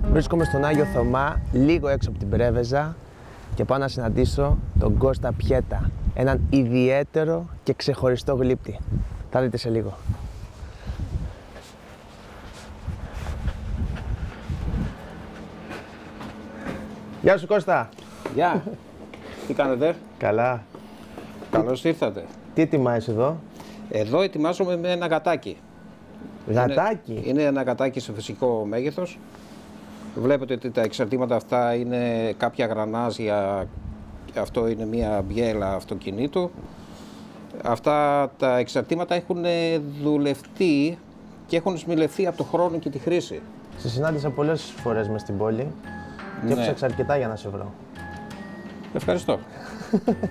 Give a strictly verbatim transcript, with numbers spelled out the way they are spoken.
Βρίσκομαι στον Άγιο Θωμά, λίγο έξω από την Πρέβεζα και πάω να συναντήσω τον Κώστα Πιέτα, έναν ιδιαίτερο και ξεχωριστό γλύπτη. Θα δείτε σε λίγο. Γεια σου Κώστα! Γεια! Τι κάνετε? Καλά. Καλώς ήρθατε. Τι ετοιμάζεις εδώ? Εδώ ετοιμάζομαι με ένα γατάκι. Γατάκι? Είναι, είναι ένα γατάκι σε φυσικό μέγεθος. Βλέπετε ότι τα εξαρτήματα αυτά είναι κάποια γρανάζια. Αυτό είναι μια μπιέλα αυτοκινήτου. Αυτά τα εξαρτήματα έχουν δουλευτεί και έχουν σμιλευτεί από το χρόνο και τη χρήση. Σε συνάντησα πολλές φορές μες στην πόλη και Ναι. έψαξα αρκετά για να σε βρω. Ευχαριστώ.